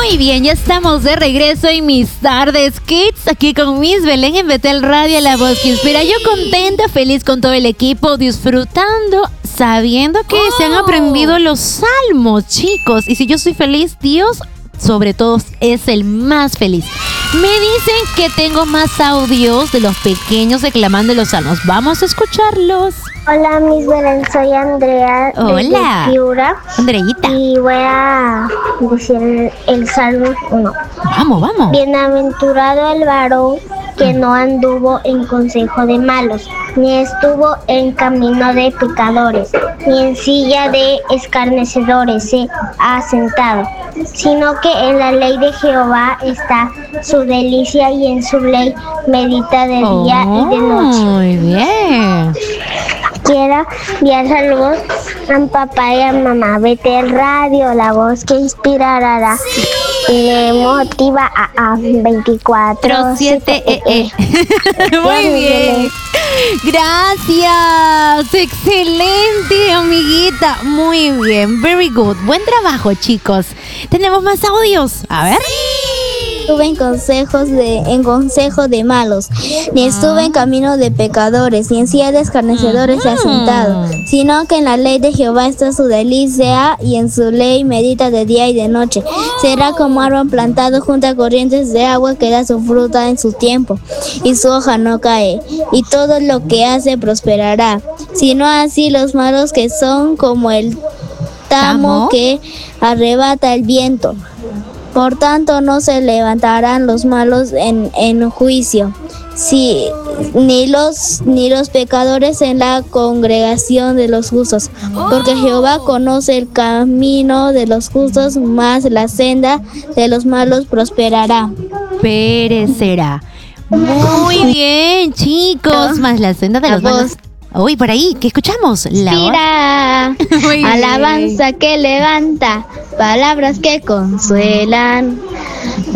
Muy bien, ya estamos de regreso en mis tardes kids, aquí con Miss Belén en Betel Radio, la voz que inspira. Yo contenta, feliz con todo el equipo, disfrutando, sabiendo que se han aprendido los salmos, chicos. Y si yo soy feliz, Dios sobre todo es el más feliz. Me dicen que tengo más audios de los pequeños declamando los salmos. Vamos a escucharlos. Hola, Miss Belén, soy Andrea. Hola. De Piura. Andreita. Y voy a decir el Salmo 1. Vamos. Bienaventurado el varón que no anduvo en consejo de malos, ni estuvo en camino de pecadores, ni en silla de escarnecedores se ha sentado, sino que en la ley de Jehová está su delicia y en su ley medita de día y de noche. Muy bien. Quiero enviar saludos a papá y a mamá. Betel Radio, la voz que inspirará. Me motiva a 24/7. Muy bien. Gracias. Excelente, amiguita. Muy bien. Very good. Buen trabajo, chicos. Tenemos más audios. A ver. Estuve en consejo de malos, ni estuve en camino de pecadores, ni en silla de escarnecedores se ha sentado, sino que en la ley de Jehová está su delicia, y en su ley medita de día y de noche. Será como árbol plantado junto a corrientes de agua que da su fruta en su tiempo, y su hoja no cae, y todo lo que hace prosperará. Sino así los malos, que son como el tamo que arrebata el viento. Por tanto, no se levantarán los malos en juicio, ni los pecadores en la congregación de los justos, porque Jehová conoce el camino de los justos, mas la senda de los malos prosperará. Perecerá. Muy bien, chicos. Más la senda de los malos. Uy, por ahí, ¿qué escuchamos? Mira, alabanza que levanta, palabras que consuelan,